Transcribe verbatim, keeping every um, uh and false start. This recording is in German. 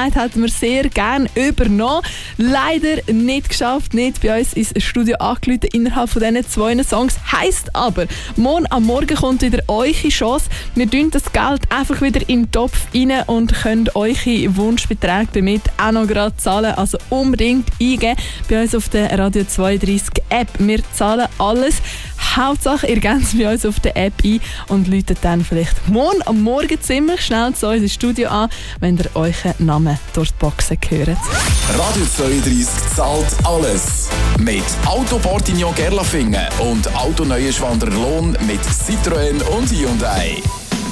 gesagt, hätten wir sehr gerne übernommen. Leider nicht geschafft, nicht bei uns ins Studio angerufen innerhalb von diesen zwei Songs. Heisst aber, morgen am Morgen kommt wieder eure Chance. Wir tun das Geld einfach wieder in den Topf rein und könnt eure Wunschbeträge damit auch noch gerade zahlen. Also unbedingt eingeben bei uns auf der Radio zweiunddreißig App. Wir zahlen alles. Hauptsache, ihr gebt es bei uns auf der App ein und läutet dann vielleicht morgen am Morgen ziemlich schnell zu uns ins Studio an, wenn ihr euren Namen durch die Boxen hört. Radio zweiunddreißig zahlt alles. Mit Auto Portignon Gerlafingen und Auto Neuenschwander Lohn mit Citroën und Hyundai.